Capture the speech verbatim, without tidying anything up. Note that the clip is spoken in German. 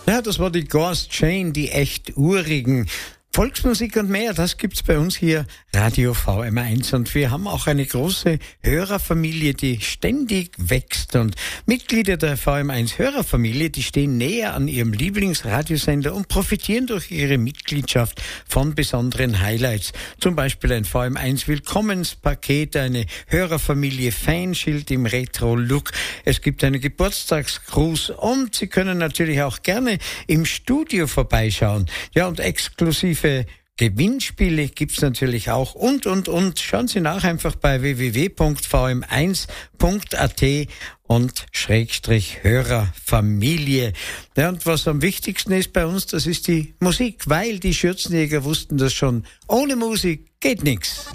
Ja, das war die Ghost Chain, die echt urigen. Volksmusik und mehr, das gibt's bei uns hier, Radio V M eins. Und wir haben auch eine große Hörerfamilie, die ständig wächst. Und Mitglieder der V M eins Hörerfamilie, die stehen näher an ihrem Lieblingsradiosender und profitieren durch ihre Mitgliedschaft von besonderen Highlights. Zum Beispiel ein V M eins Willkommenspaket, eine Hörerfamilie Fanschild im Retro-Look. Es gibt einen Geburtstagsgruß und Sie können natürlich auch gerne im Studio vorbeischauen. Ja, und exklusive Gewinnspiele gibt's natürlich auch und, und, und. Schauen Sie nach einfach bei w w w punkt v m eins punkt a t und Schrägstrich Hörerfamilie. Ja, und was am wichtigsten ist bei uns, das ist die Musik, weil die Schürzenjäger wussten das schon. Ohne Musik geht nichts.